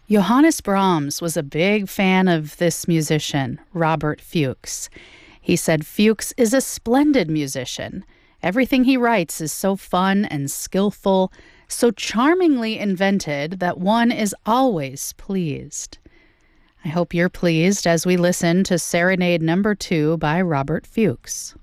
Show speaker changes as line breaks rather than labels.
Johannes Brahms was a big fan of this musician, Robert Fuchs. He said Fuchs is a splendid musician. Everything he writes is so fun and skillful, so charmingly invented that one is always pleased. I hope you're pleased as we listen to Serenade No. 2 by Robert Fuchs.